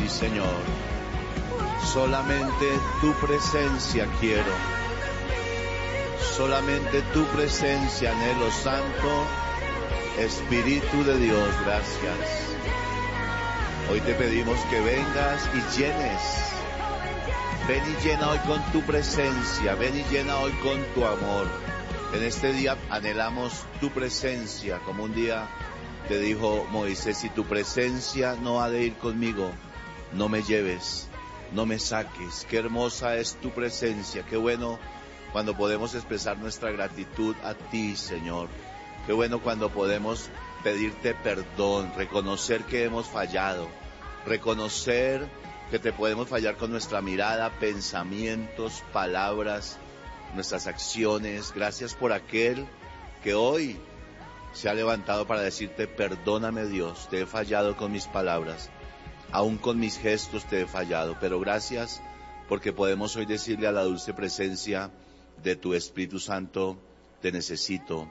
Sí, Señor. Solamente tu presencia quiero. Solamente tu presencia anhelo, Santo Espíritu de Dios. Gracias. Hoy te pedimos que vengas y llenes. Ven y llena hoy con tu presencia. Ven y llena hoy con tu amor. En este día anhelamos tu presencia, como un día te dijo Moisés: si tu presencia no ha de ir conmigo, no me lleves, no me saques. Qué hermosa es tu presencia. Qué bueno cuando podemos expresar nuestra gratitud a ti, Señor. Qué bueno cuando podemos pedirte perdón, reconocer que hemos fallado, reconocer que te podemos fallar con nuestra mirada, pensamientos, palabras, nuestras acciones. Gracias por aquel que hoy se ha levantado para decirte: perdóname, Dios, te he fallado con mis palabras, aún con mis gestos te he fallado, pero gracias porque podemos hoy decirle a la dulce presencia de tu Espíritu Santo: te necesito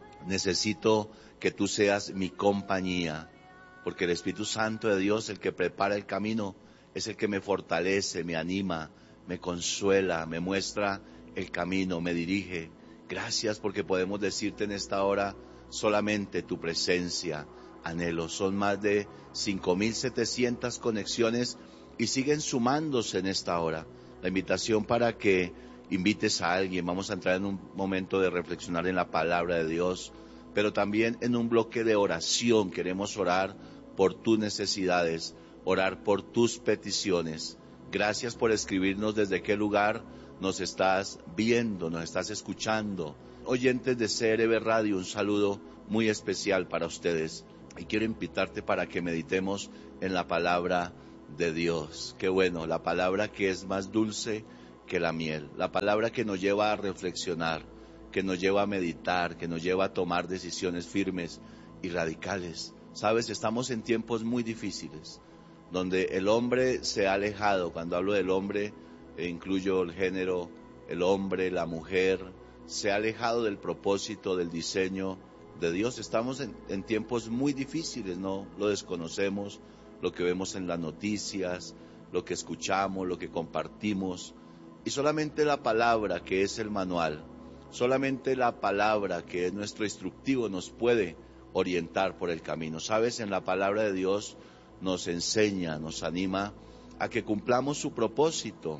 que tú seas mi compañía, porque el Espíritu Santo de Dios, el que prepara el camino, es el que me fortalece, me anima, me consuela, me muestra el camino, me dirige. Gracias porque podemos decirte en esta hora: solamente tu presencia anhelo. Son más de 5,700 conexiones y siguen sumándose en esta hora. La invitación para que invites a alguien. Vamos a entrar en un momento de reflexionar en la palabra de Dios, pero también en un bloque de oración. Queremos orar por tus necesidades, orar por tus peticiones. Gracias por escribirnos desde qué lugar nos estás viendo, nos estás escuchando. Oyentes de CRB Radio, un saludo muy especial para ustedes. Y quiero invitarte para que meditemos en la palabra de Dios. Qué bueno, la palabra que es más dulce que la miel. La palabra que nos lleva a reflexionar, que nos lleva a meditar, que nos lleva a tomar decisiones firmes y radicales. Sabes, estamos en tiempos muy difíciles, donde el hombre se ha alejado. Cuando hablo del hombre, incluyo el género, el hombre, la mujer, se ha alejado del propósito, del diseño de Dios. Estamos en tiempos muy difíciles, no lo desconocemos, lo que vemos en las noticias, lo que escuchamos, lo que compartimos. Y solamente la palabra, que es el manual, solamente la palabra, que es nuestro instructivo, nos puede orientar por el camino. Sabes, en la palabra de Dios nos enseña, nos anima a que cumplamos su propósito.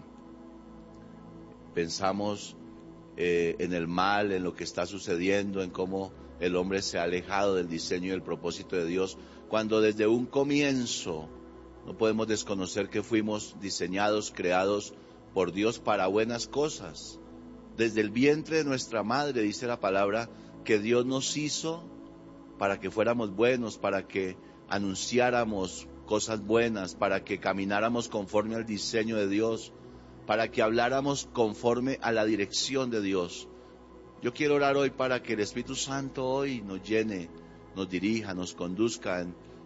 Pensamos en el mal, en lo que está sucediendo, en cómo el hombre se ha alejado del diseño y del propósito de Dios, cuando desde un comienzo no podemos desconocer que fuimos diseñados, creados por Dios para buenas cosas. Desde el vientre de nuestra madre, dice la palabra, que Dios nos hizo para que fuéramos buenos, para que anunciáramos cosas buenas, para que camináramos conforme al diseño de Dios, para que habláramos conforme a la dirección de Dios. Yo quiero orar hoy para que el Espíritu Santo hoy nos llene, nos dirija, nos conduzca.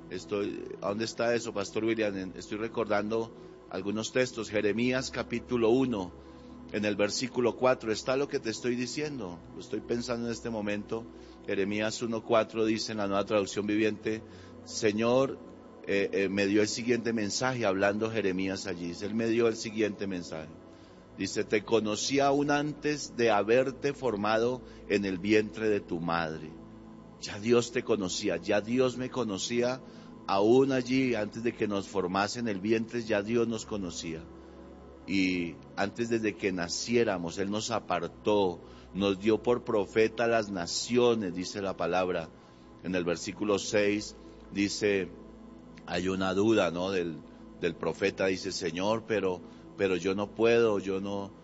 ¿A dónde está eso, Pastor William? Estoy recordando algunos textos. Jeremías capítulo 1, en el versículo 4, está lo que te estoy diciendo. Lo estoy pensando en este momento. Jeremías 1:4 dice en la Nueva Traducción Viviente: Señor, me dio el siguiente mensaje, hablando Jeremías allí. Él me dio el siguiente mensaje. Dice: te conocí aún antes de haberte formado en el vientre de tu madre. Ya Dios te conocía, ya Dios me conocía, aún allí, antes de que nos formase en el vientre, ya Dios nos conocía. Y antes, desde que naciéramos, Él nos apartó, nos dio por profeta a las naciones, dice la palabra. En el versículo 6 dice, hay una duda, ¿no? Del profeta, dice: Señor, pero yo no puedo, yo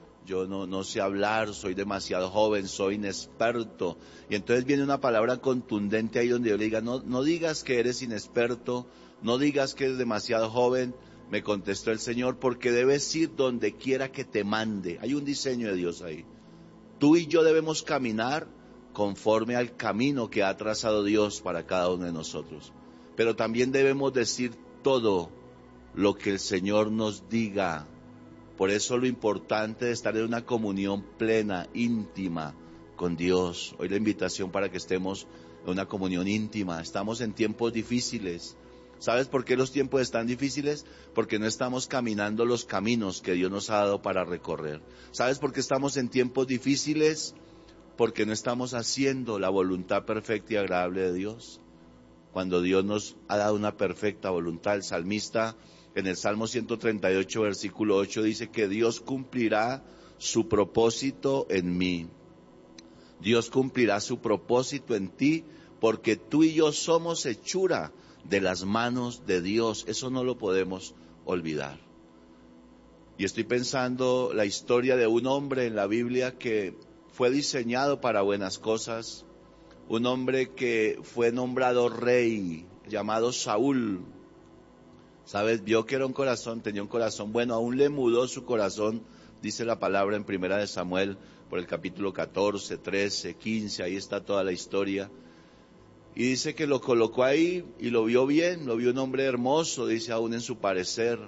no sé hablar, soy demasiado joven, soy inexperto. Y entonces viene una palabra contundente ahí donde yo le diga: no digas que eres inexperto, no digas que eres demasiado joven. Me contestó el Señor: porque debes ir donde quiera que te mande. Hay un diseño de Dios ahí. Tú y yo debemos caminar conforme al camino que ha trazado Dios para cada uno de nosotros. Pero también debemos decir todo lo que el Señor nos diga. Por eso lo importante de estar en una comunión plena, íntima con Dios. Hoy la invitación para que estemos en una comunión íntima. Estamos en tiempos difíciles. ¿Sabes por qué los tiempos están difíciles? Porque no estamos caminando los caminos que Dios nos ha dado para recorrer. ¿Sabes por qué estamos en tiempos difíciles? Porque no estamos haciendo la voluntad perfecta y agradable de Dios. Cuando Dios nos ha dado una perfecta voluntad, el salmista en el Salmo 138, versículo 8, dice que Dios cumplirá su propósito en mí. Dios cumplirá su propósito en ti, porque tú y yo somos hechura de las manos de Dios. Eso no lo podemos olvidar. Y estoy pensando la historia de un hombre en la Biblia que fue diseñado para buenas cosas, un hombre que fue nombrado rey, llamado Saúl. ¿Sabes? Vio que era tenía un corazón bueno, aún le mudó su corazón, dice la palabra en Primera de Samuel, por el capítulo 14, 13, 15, ahí está toda la historia. Y dice que lo colocó ahí y lo vio bien, lo vio un hombre hermoso, dice aún en su parecer.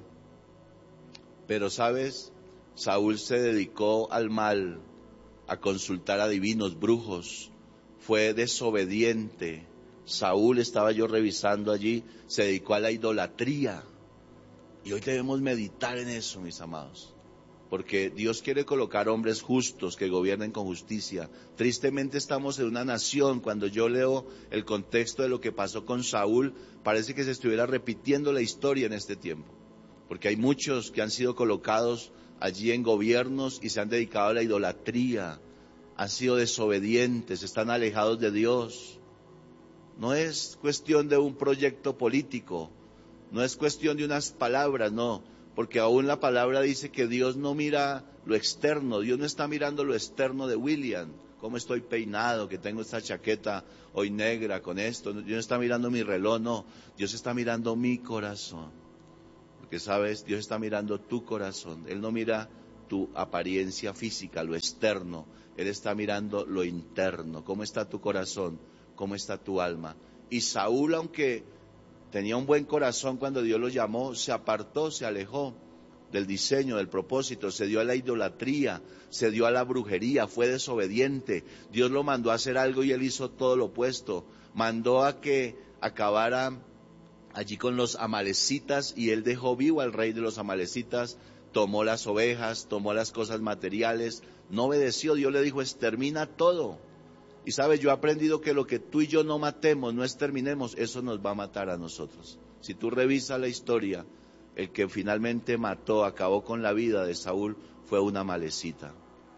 Pero, ¿sabes? Saúl se dedicó al mal, a consultar a divinos, brujos, fue desobediente. Saúl, estaba yo revisando allí, se dedicó a la idolatría. Y hoy debemos meditar en eso, mis amados. Porque Dios quiere colocar hombres justos que gobiernen con justicia. Tristemente estamos en una nación, cuando yo leo el contexto de lo que pasó con Saúl, parece que se estuviera repitiendo la historia en este tiempo. Porque hay muchos que han sido colocados allí en gobiernos y se han dedicado a la idolatría, han sido desobedientes, están alejados de Dios. No es cuestión de un proyecto político, no es cuestión de unas palabras, no, porque aún la palabra dice que Dios no mira lo externo, Dios no está mirando lo externo de William, cómo estoy peinado, que tengo esta chaqueta hoy negra con esto, Dios no está mirando mi reloj, no, Dios está mirando mi corazón, porque sabes, Dios está mirando tu corazón, Él no mira tu apariencia física, lo externo, Él está mirando lo interno, cómo está tu corazón, cómo está tu alma. Y Saúl, aunque tenía un buen corazón cuando Dios lo llamó, se apartó, se alejó del diseño, del propósito, se dio a la idolatría, se dio a la brujería, fue desobediente. Dios lo mandó a hacer algo y él hizo todo lo opuesto. Mandó a que acabara allí con los amalecitas y él dejó vivo al rey de los amalecitas, tomó las ovejas, tomó las cosas materiales, no obedeció. Dios le dijo, extermina todo. Y sabes, yo he aprendido que lo que tú y yo no matemos, no exterminemos, eso nos va a matar a nosotros. Si tú revisas la historia, el que finalmente mató, acabó con la vida de Saúl, fue una amalecita.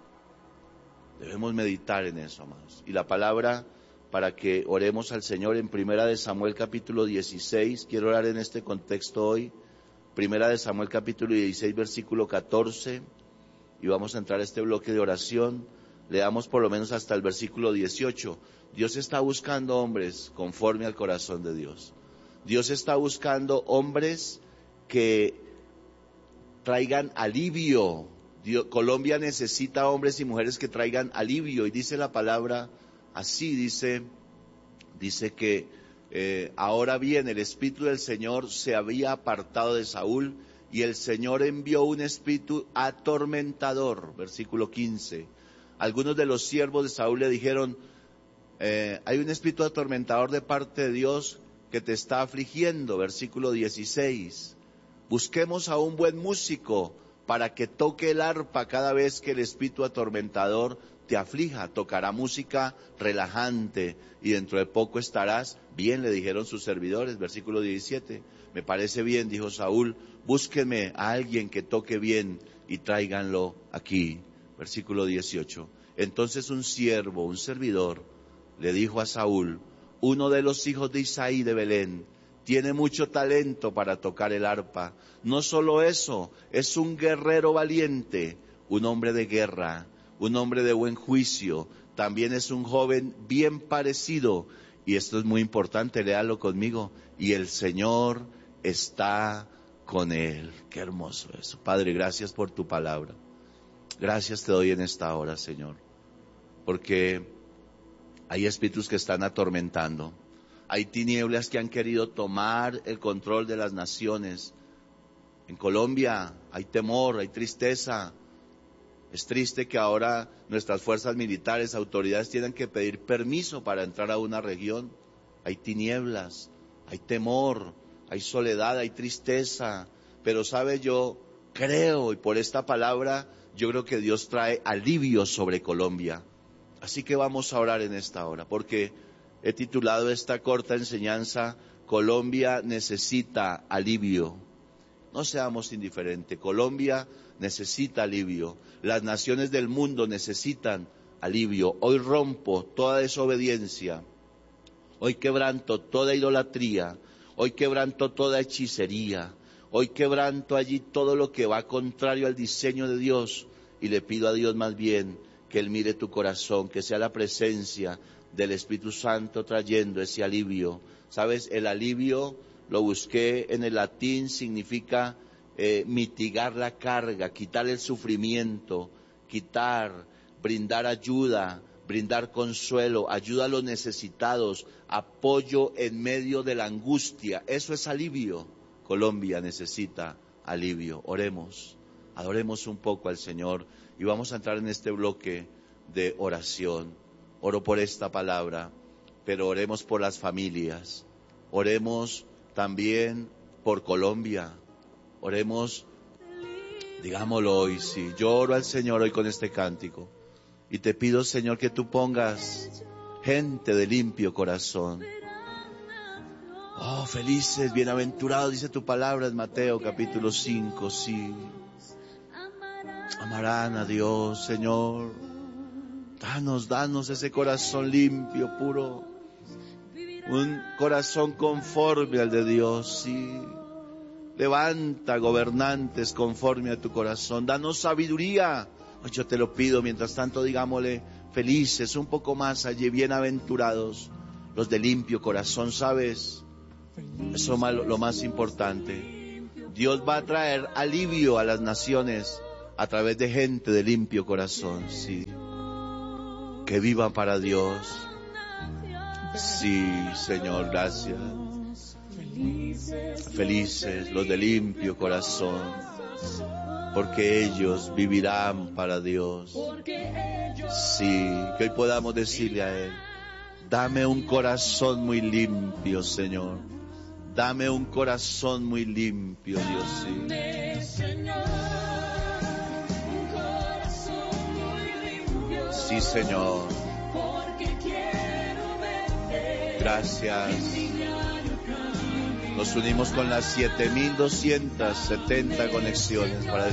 Debemos meditar en eso, amados. Y la palabra, para que oremos al Señor, en Primera de Samuel capítulo 16, quiero orar en este contexto hoy, Primera de Samuel capítulo 16, versículo 14, y vamos a entrar a este bloque de oración. Leamos por lo menos hasta el versículo 18. Dios está buscando hombres conforme al corazón de Dios. Dios está buscando hombres que traigan alivio. Colombia necesita hombres y mujeres que traigan alivio. Y dice la palabra así, dice que ahora bien, el Espíritu del Señor se había apartado de Saúl y el Señor envió un espíritu atormentador. Versículo 15. Algunos de los siervos de Saúl le dijeron, hay un espíritu atormentador de parte de Dios que te está afligiendo. Versículo 16. Busquemos a un buen músico para que toque el arpa cada vez que el espíritu atormentador te aflija. Tocará música relajante y dentro de poco estarás bien, le dijeron sus servidores. Versículo 17. Me parece bien, dijo Saúl, búsquenme a alguien que toque bien y tráiganlo aquí. Versículo 18. Entonces un siervo, un servidor, le dijo a Saúl, uno de los hijos de Isaí de Belén, tiene mucho talento para tocar el arpa. No solo eso, es un guerrero valiente, un hombre de guerra, un hombre de buen juicio. También es un joven bien parecido. Y esto es muy importante, léalo conmigo. Y el Señor está con él. Qué hermoso eso. Padre, gracias por tu palabra. Gracias te doy en esta hora, Señor, porque hay espíritus que están atormentando, hay tinieblas que han querido tomar el control de las naciones. En Colombia hay temor, hay tristeza. Es triste que ahora nuestras fuerzas militares, autoridades tienen que pedir permiso para entrar a una región. Hay tinieblas, hay temor, hay soledad, hay tristeza, pero sabe, yo creo, y por esta palabra, yo creo que Dios trae alivio sobre Colombia. Así que vamos a orar en esta hora, porque he titulado esta corta enseñanza, Colombia necesita alivio. No seamos indiferentes, Colombia necesita alivio, las naciones del mundo necesitan alivio. Hoy rompo toda desobediencia, hoy quebranto toda idolatría, hoy quebranto toda hechicería, hoy quebranto allí todo lo que va contrario al diseño de Dios y le pido a Dios más bien que Él mire tu corazón, que sea la presencia del Espíritu Santo trayendo ese alivio. ¿Sabes? El alivio, lo busqué en el latín, significa mitigar la carga, quitar el sufrimiento, brindar ayuda, brindar consuelo, ayuda a los necesitados, apoyo en medio de la angustia. Eso es alivio. Colombia necesita alivio. Oremos, adoremos un poco al Señor y vamos a entrar en este bloque de oración. Oro por esta palabra, pero oremos por las familias, oremos también por Colombia, oremos, digámoslo hoy, sí, yo oro al Señor hoy con este cántico y te pido, Señor, que tú pongas gente de limpio corazón. Oh, felices, bienaventurados, dice tu palabra en Mateo capítulo 5, sí. Amarán a Dios, Señor. Danos ese corazón limpio, puro. Un corazón conforme al de Dios, sí. Levanta gobernantes conforme a tu corazón. Danos sabiduría. Hoy yo te lo pido, mientras tanto digámosle, felices, un poco más allí, bienaventurados, los de limpio corazón, ¿sabes? Eso es lo más importante. Dios va a traer alivio a las naciones a través de gente de limpio corazón, sí. Que vivan para Dios. Sí, Señor, gracias. Felices los de limpio corazón, porque ellos vivirán para Dios. Sí, que hoy podamos decirle a Él, dame un corazón muy limpio, Señor. Dame un corazón muy limpio, Dios, sí. Sí, Señor. Gracias. Nos unimos con las 7,270 conexiones para